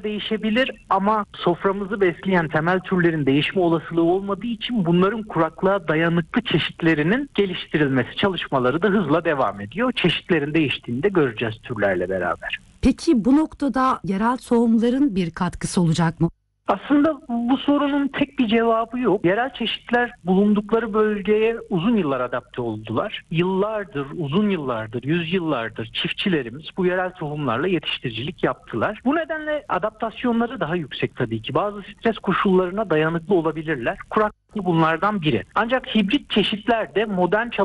değişebilir ama soframızı besleyen temel türlerin değişme olasılığı olmadığı için bunların kuraklığa dayanıklı çeşitlerinin geliştirilmesi çalışmaları da hızla devam ediyor. Çeşitlerin değiştiğini de göreceğiz türlerle beraber. Peki bu noktada yerel tohumların bir katkısı olacak mı? Aslında bu sorunun tek bir cevabı yok. Yerel çeşitler bulundukları bölgeye uzun yıllar adapte oldular. Yıllardır, uzun yıllardır, yüzyıllardır çiftçilerimiz bu yerel tohumlarla yetiştiricilik yaptılar. Bu nedenle adaptasyonları daha yüksek tabii ki. Bazı stres koşullarına dayanıklı olabilirler. Kuraklık bunlardan biri. Ancak hibrit çeşitler de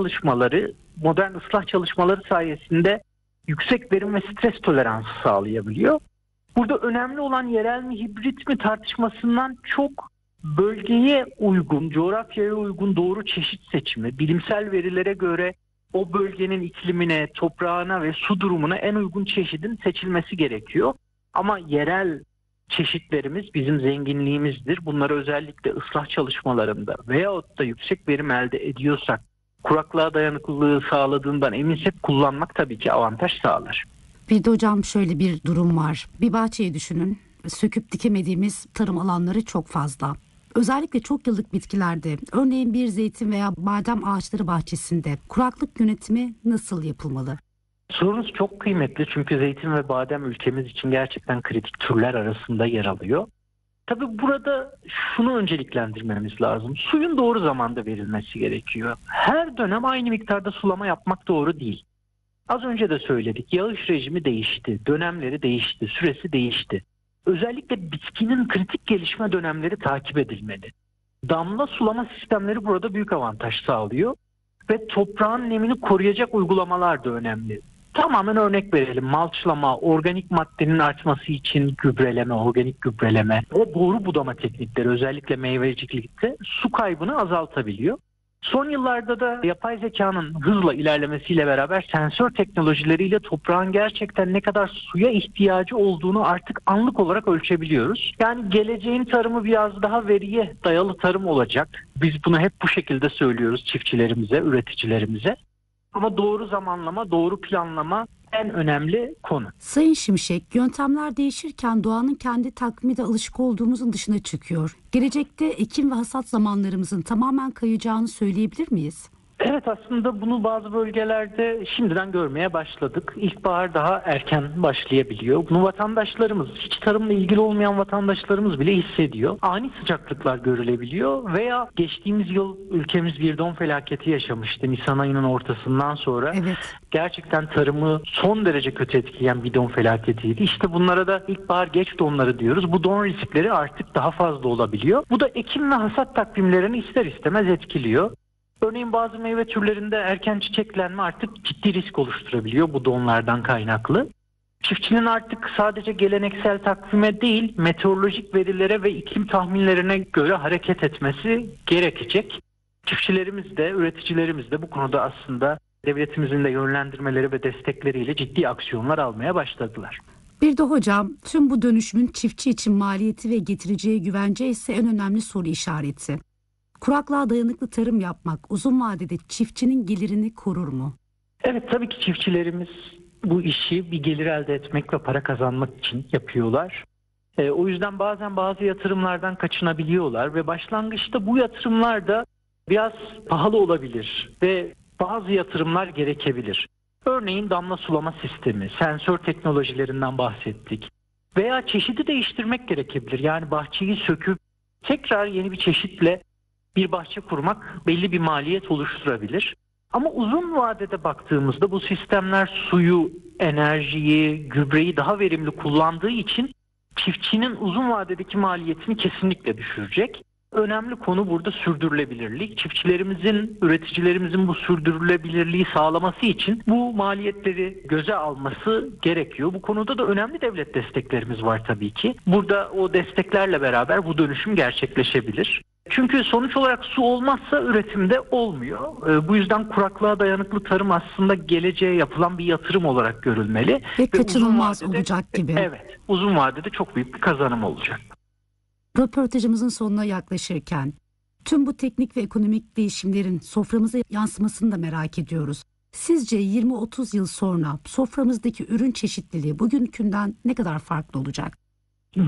modern ıslah çalışmaları sayesinde yüksek verim ve stres toleransı sağlayabiliyor. Burada önemli olan yerel mi hibrit mi tartışmasından çok bölgeye uygun, coğrafyaya uygun doğru çeşit seçimi, bilimsel verilere göre o bölgenin iklimine, toprağına ve su durumuna en uygun çeşidin seçilmesi gerekiyor. Ama yerel çeşitlerimiz bizim zenginliğimizdir. Bunları özellikle ıslah çalışmalarında veyahut da yüksek verim elde ediyorsak, kuraklığa dayanıklılığı sağladığından eminsek kullanmak tabii ki avantaj sağlar. Bir de hocam şöyle bir durum var. Bir bahçeyi düşünün. Söküp dikemediğimiz tarım alanları çok fazla. Özellikle çok yıllık bitkilerde, örneğin bir zeytin veya badem ağaçları bahçesinde kuraklık yönetimi nasıl yapılmalı? Sorunuz çok kıymetli çünkü zeytin ve badem ülkemiz için gerçekten kritik türler arasında yer alıyor. Tabii burada şunu önceliklendirmemiz lazım. Suyun doğru zamanda verilmesi gerekiyor. Her dönem aynı miktarda sulama yapmak doğru değil. Az önce de söyledik. Yağış rejimi değişti, dönemleri değişti, süresi değişti. Özellikle bitkinin kritik gelişme dönemleri takip edilmeli. Damla sulama sistemleri burada büyük avantaj sağlıyor ve toprağın nemini koruyacak uygulamalar da önemli. Tamamen örnek verelim. Malçlama, organik maddenin artması için gübreleme, organik gübreleme ve doğru budama teknikleri özellikle meyvecilikte su kaybını azaltabiliyor. Son yıllarda da yapay zekanın hızla ilerlemesiyle beraber sensör teknolojileriyle toprağın gerçekten ne kadar suya ihtiyacı olduğunu artık anlık olarak ölçebiliyoruz. Yani geleceğin tarımı biraz daha veriye dayalı tarım olacak. Biz bunu hep bu şekilde söylüyoruz çiftçilerimize, üreticilerimize. Ama doğru zamanlama, doğru planlama en önemli konu. Sayın Şimşek, yöntemler değişirken doğanın kendi takvimi de alışık olduğumuzun dışına çıkıyor. Gelecekte ekim ve hasat zamanlarımızın tamamen kayacağını söyleyebilir miyiz? Evet, aslında bunu bazı bölgelerde şimdiden görmeye başladık. İlkbahar daha erken başlayabiliyor. Bunu vatandaşlarımız, hiç tarımla ilgili olmayan vatandaşlarımız bile hissediyor. Ani sıcaklıklar görülebiliyor veya geçtiğimiz yıl ülkemiz bir don felaketi yaşamıştı Nisan ayının ortasından sonra. Evet. Gerçekten tarımı son derece kötü etkileyen bir don felaketiydi. İşte bunlara da ilkbahar geç donları diyoruz. Bu don riskleri artık daha fazla olabiliyor. Bu da ekim ve hasat takvimlerini ister istemez etkiliyor. Örneğin bazı meyve türlerinde erken çiçeklenme artık ciddi risk oluşturabiliyor bu donlardan kaynaklı. Çiftçinin artık sadece geleneksel takvime değil, meteorolojik verilere ve iklim tahminlerine göre hareket etmesi gerekecek. Çiftçilerimiz de, üreticilerimiz de bu konuda aslında devletimizin de yönlendirmeleri ve destekleriyle ciddi aksiyonlar almaya başladılar. Bir de hocam, tüm bu dönüşümün çiftçi için maliyeti ve getireceği güvence ise en önemli soru işareti. Kuraklığa dayanıklı tarım yapmak uzun vadede çiftçinin gelirini korur mu? Evet, tabii ki çiftçilerimiz bu işi bir gelir elde etmek ve para kazanmak için yapıyorlar. O yüzden bazen bazı yatırımlardan kaçınabiliyorlar ve başlangıçta bu yatırımlar da biraz pahalı olabilir ve bazı yatırımlar gerekebilir. Örneğin damla sulama sistemi, sensör teknolojilerinden bahsettik veya çeşidi değiştirmek gerekebilir. Yani bahçeyi söküp tekrar yeni bir çeşitle bir bahçe kurmak belli bir maliyet oluşturabilir. Ama uzun vadede baktığımızda bu sistemler suyu, enerjiyi, gübreyi daha verimli kullandığı için çiftçinin uzun vadedeki maliyetini kesinlikle düşürecek. Önemli konu burada sürdürülebilirlik. Çiftçilerimizin, üreticilerimizin bu sürdürülebilirliği sağlaması için bu maliyetleri göze alması gerekiyor. Bu konuda da önemli devlet desteklerimiz var tabii ki. Burada o desteklerle beraber bu dönüşüm gerçekleşebilir. Çünkü sonuç olarak su olmazsa üretimde olmuyor. Bu yüzden kuraklığa dayanıklı tarım aslında geleceğe yapılan bir yatırım olarak görülmeli. Ve kaçınılmaz uzun vadede, olacak gibi. Evet, uzun vadede çok büyük bir kazanım olacak. Röportajımızın sonuna yaklaşırken tüm bu teknik ve ekonomik değişimlerin soframıza yansımasını da merak ediyoruz. Sizce 20-30 yıl sonra soframızdaki ürün çeşitliliği bugünkünden ne kadar farklı olacak?